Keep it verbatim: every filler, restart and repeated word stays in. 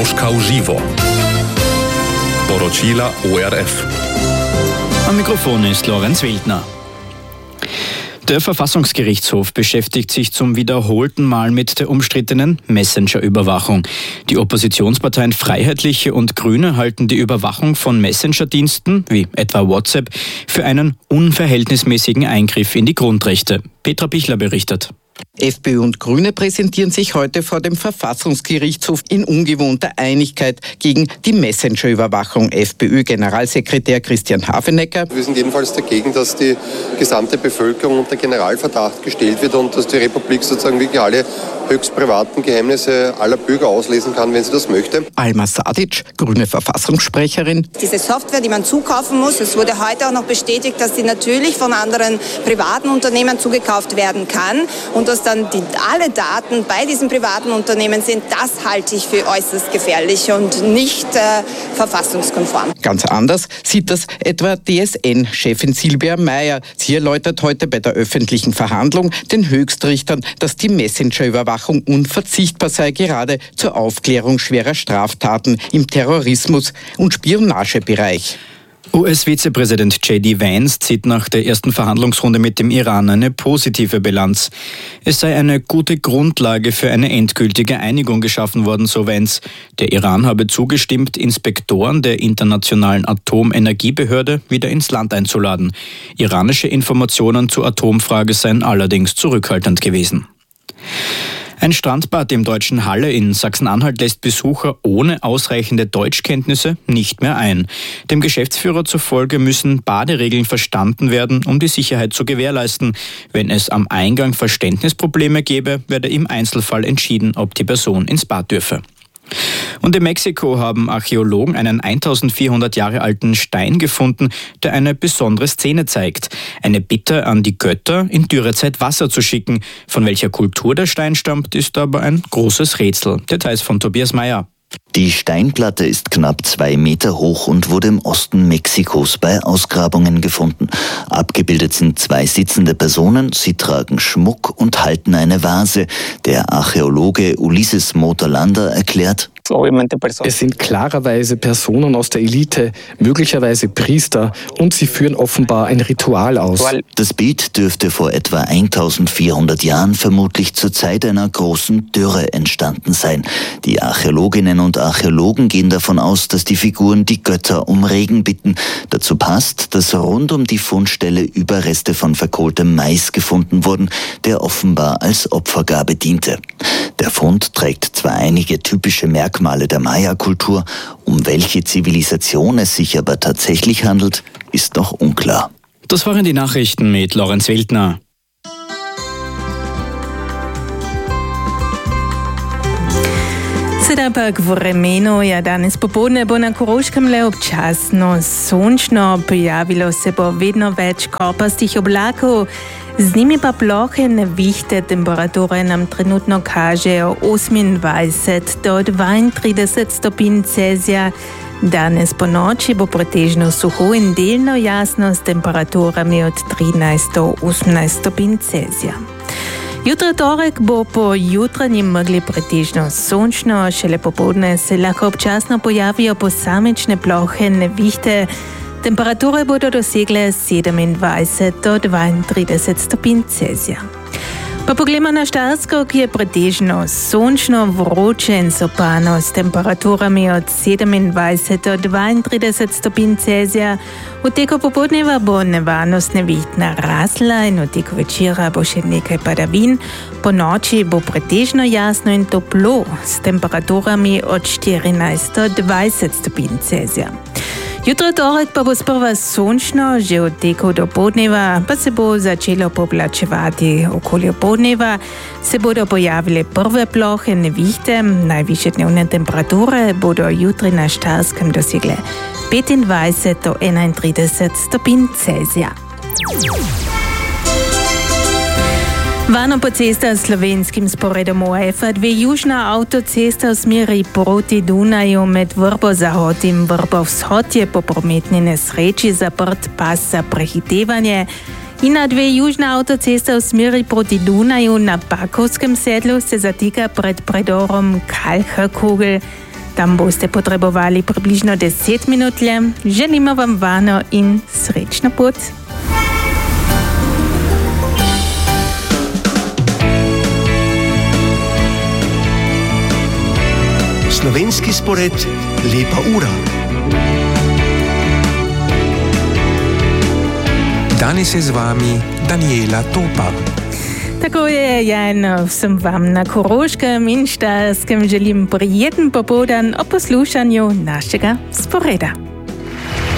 Troška v živo. Poročila O R F. Am Mikrofon ist Lorenz Wildner. Der Verfassungsgerichtshof beschäftigt sich zum wiederholten Mal mit der umstrittenen Messenger-Überwachung. Die Oppositionsparteien Freiheitliche und Grüne halten die Überwachung von Messenger-Diensten, wie etwa WhatsApp, für einen unverhältnismäßigen Eingriff in die Grundrechte. Petra Pichler berichtet. FPÖ und Grüne präsentieren sich heute vor dem Verfassungsgerichtshof in ungewohnter Einigkeit gegen die Messenger-Überwachung. FPÖ-Generalsekretär Christian Hafenecker: Wir sind jedenfalls dagegen, dass die gesamte Bevölkerung unter Generalverdacht gestellt wird und dass die Republik sozusagen wirklich alle höchst privaten Geheimnisse aller Bürger auslesen kann, wenn sie das möchte. Alma Sadic, grüne Verfassungssprecherin: Diese Software, die man zukaufen muss, es wurde heute auch noch bestätigt, dass sie natürlich von anderen privaten Unternehmen zugekauft werden kann und dass dann die, alle Daten bei diesen privaten Unternehmen sind, das halte ich für äußerst gefährlich und nicht äh, verfassungskonform. Ganz anders sieht das etwa D S N-Chefin Silvia Meyer. Sie erläutert heute bei der öffentlichen Verhandlung den Höchstrichtern, dass die Messenger-Überwachung unverzichtbar sei, gerade zur Aufklärung schwerer Straftaten im Terrorismus- und Spionagebereich. U S-Vizepräsident J D Vance zieht nach der ersten Verhandlungsrunde mit dem Iran eine positive Bilanz. Es sei eine gute Grundlage für eine endgültige Einigung geschaffen worden, so Vance. Der Iran habe zugestimmt, Inspektoren der Internationalen Atomenergiebehörde wieder ins Land einzuladen. Iranische Informationen zur Atomfrage seien allerdings zurückhaltend gewesen. Ein Strandbad im deutschen Halle in Sachsen-Anhalt lässt Besucher ohne ausreichende Deutschkenntnisse nicht mehr ein. Dem Geschäftsführer zufolge müssen Baderegeln verstanden werden, um die Sicherheit zu gewährleisten. Wenn es am Eingang Verständnisprobleme gäbe, werde im Einzelfall entschieden, ob die Person ins Bad dürfe. Und in Mexiko haben Archäologen einen eintausendvierhundert Jahre alten Stein gefunden, der eine besondere Szene zeigt. Eine Bitte an die Götter, in Dürrezeit Wasser zu schicken. Von welcher Kultur der Stein stammt, ist aber ein großes Rätsel. Details von Tobias Meyer. Die Steinplatte ist knapp zwei Meter hoch und wurde im Osten Mexikos bei Ausgrabungen gefunden. Abgebildet sind zwei sitzende Personen, sie tragen Schmuck und halten eine Vase. Der Archäologe Ulises Mota-Landa erklärt: Es sind klarerweise Personen aus der Elite, möglicherweise Priester, und sie führen offenbar ein Ritual aus. Das Bild dürfte vor etwa eintausendvierhundert Jahren vermutlich zur Zeit einer großen Dürre entstanden sein. Die Archäologinnen und Archäologen gehen davon aus, dass die Figuren die Götter um Regen bitten. Dazu passt, dass rund um die Fundstelle Überreste von verkohltem Mais gefunden wurden, der offenbar als Opfergabe diente. Der Fund trägt zwar einige typische Merkmale der Maya-Kultur, um welche Zivilisation es sich aber tatsächlich handelt, ist noch unklar. Das waren die Nachrichten mit Lorenz Wildner. Sedaj pa k vremenu. Ja, danes popoldne bo na Koroškem le občasno sončno, pojavilo se bo vedno več kopastih oblakov, z njimi pa plohe nevihte. Temperature nam trenutno kažejo osemindvajset do dvaintrideset stopinj Celzija. Danes po noči bo pretežno suho in delno jasno s temperaturami od trinajst do osemnajst stopinj Celzija. Jutro torek bo po jutranji megli pretežno sončno, šele popoldne se lahko občasno pojavijo posamične plohe nevihte. Temperature bodo dosegle sedemindvajset do dvaintrideset stopinj Celzija. Pa poglejmo na Štajersko, ki je pretežno sončno, vroče in sopano s temperaturami od sedemindvajset do dvaintrideset stopinj Celzija. V teku popoldneva bo nevarnost neviht narasla in v teku večera bo še nekaj padavin. Po noči bo pretežno jasno in toplo s temperaturami od štirinajst do dvajset stopinj Celzija. Jutro torek pa bo sprva sončno, že od teku do poldneva pa se bo začelo poplačevati. Okoli poldneva se bodo pojavile prve plohe nevihte, najvišje dnevne temperature bodo jutri na Štajerskem dosegle petindvajset do enaintrideset stopinj Celzija. Varno po cestah s slovenskim sporedom O F A dve južna avtocesta v smeri proti Dunaju med Vrbo-Zahod in Vrbo-Vzhod je po prometni nesreči zaprt pas za prehitevanje. In na dve južna avtocesta v smeri proti Dunaju na Bakovskem sedlu se zatika pred predorom Kalcherkugel. Tam boste potrebovali približno deset minut. Želimo vam varno in srečno pot. Slovenski spored Lepa ura. Danes je z vami Daniela Topa. Tako je, Jan, vsem vam na Koroškem in Štajerskem želim prijeten popoldan o poslušanju našega sporeda.